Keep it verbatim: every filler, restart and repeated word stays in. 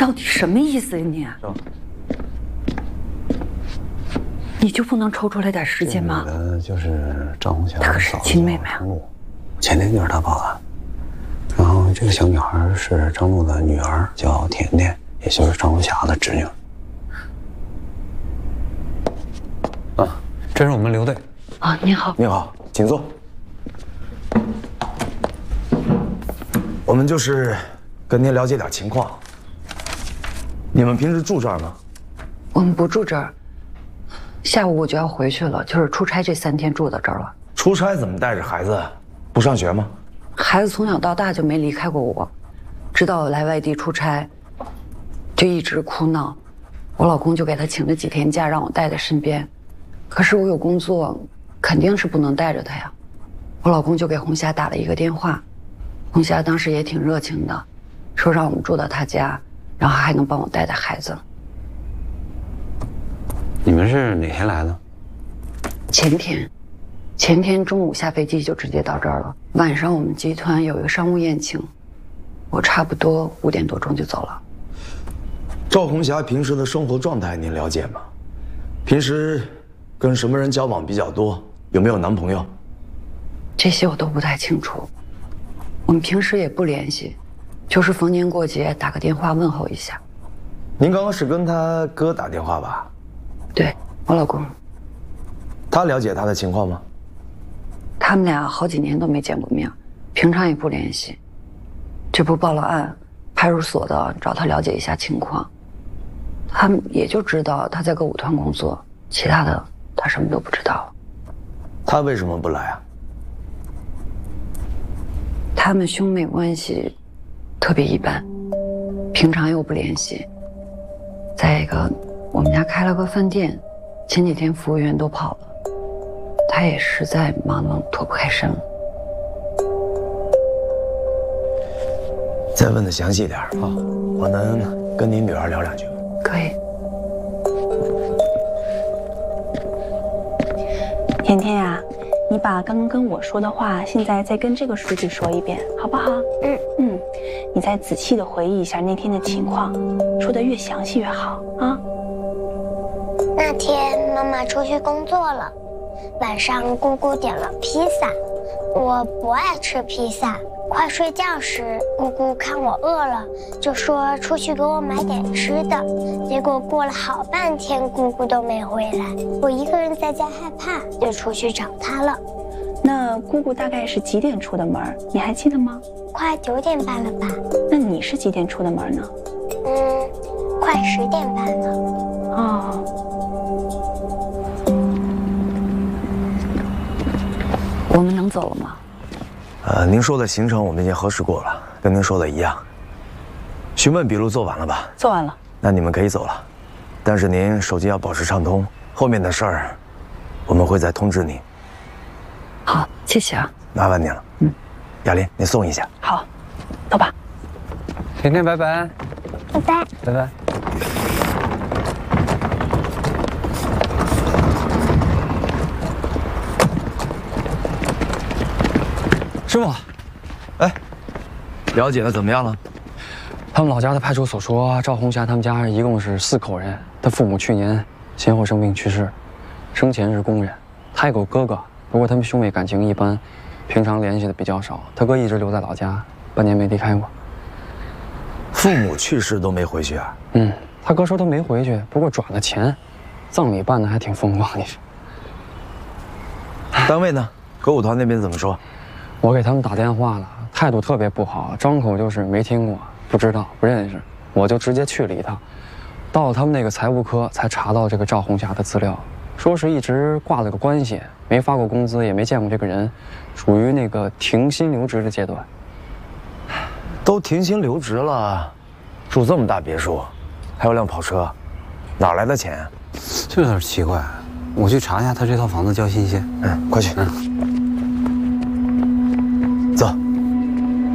到底什么意思呀你？你就不能抽出来点时间吗？ 这女的就是赵红霞她是亲妹妹啊。 前天就是她报的。然后这个小女孩是张璐的女儿，叫甜甜，也就是张红霞的侄女。啊，这是我们刘队。 啊，你好。 你好，请坐。我们就是跟您了解点情况。你们平时住这儿吗？ 我们不住这儿。下午我就要回去了，就是出差这三天住到这儿了。 出差怎么带着孩子？不上学吗？ 孩子从小到大就没离开过我，直到我来外地出差，就一直哭闹。我老公就给他请了几天假，让我带在身边。可是我有工作，肯定是不能带着他呀。我老公就给红霞打了一个电话，红霞当时也挺热情的，说让我们住到他家，然后还能帮我带带孩子。 你们是哪天来的？ 前天，前天中午下飞机就直接到这儿了。晚上我们集团有一个商务宴请，我差不多五点多钟就走了。 赵红霞平时的生活状态您了解吗？平时跟什么人交往比较多？有没有男朋友？ 这些我都不太清楚。我们平时也不联系，就是逢年过节打个电话问候一下。 您刚刚是跟他哥打电话吧？ 对，我老公。 他了解他的情况吗？ 他们俩好几年都没见过面，平常也不联系。这不报了案，派出所的找他了解一下情况，他们也就知道他在歌舞团工作，其他的他什么都不知道。 他为什么不来啊？ 他们兄妹关系特别一般，平常又不联系。再一个，我们家开了个饭店，前几天服务员都跑了，他也实在忙得脱不开身了。 再问的详细一点啊，我能跟您女儿聊两句吗？ 可以。 甜甜呀，你把刚刚跟我说的话，现在再跟这个书记说一遍，好不好？嗯嗯，你再仔细的回忆一下那天的情况，说的越详细越好啊。 那天妈妈出去工作了，晚上姑姑点了披萨，我不爱吃披萨。快睡觉时，姑姑看我饿了，就说出去给我买点吃的。结果过了好半天，姑姑都没回来，我一个人在家害怕，就出去找她了。 那姑姑大概是几点出的门？你还记得吗？ 快九点半了吧？ 那你是几点出的门呢？ 嗯，快十点半了。 哦。 我们能走了吗？ 呃，您说的行程我们已经核实过了，跟您说的一样。询问笔录做完了吧？ 做完了。 那你们可以走了，但是您手机要保持畅通，后面的事儿我们会再通知您。 好，谢谢啊， 麻烦您了。嗯，雅琳，你送一下。 好，走吧。 甜甜，拜拜。 拜拜。 拜拜。师傅， 哎，了解的怎么样了？ 他们老家的派出所说，赵红霞他们家一共是四口人，他父母去年先后生病去世，生前是工人，他有个哥哥，不过他们兄妹感情一般，平常联系的比较少。他哥一直留在老家，半年没离开过。 父母去世都没回去啊？ 嗯，他哥说他没回去，不过转了钱，葬礼办得还挺风光。你说， 单位呢？歌舞团那边怎么说？ 我给他们打电话了，态度特别不好，张口就是没听过、不知道、不认识。我就直接去了一趟，到了他们那个财务科才查到这个赵红霞的资料，说是一直挂了个关系，没发过工资，也没见过这个人，属于那个停薪留职的阶段。 都停薪留职了，住这么大别墅，还有辆跑车，哪来的钱？ 这有点奇怪，我去查一下他这套房子交新鲜。 嗯，快去。嗯。